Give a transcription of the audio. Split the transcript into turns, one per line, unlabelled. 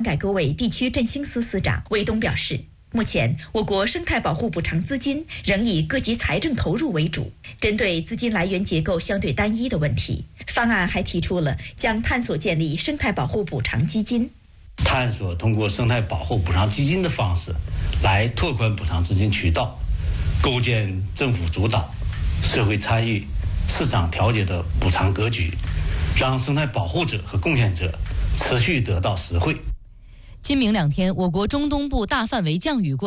改革委地区振兴司司长韦东表示，目前我国生态保护补偿资金仍以各级财政投入为主，针对资金来源结构相对单一的问题，方案还提出了将探索建立生态保护补偿基金，
探索通过生态保护补偿基金的方式来拓宽补偿资金渠道，构建政府主导、社会参与、市场调节的补偿格局，让生态保护者和贡献者持续得到实惠。
今明两天，我国中东部大范围降雨过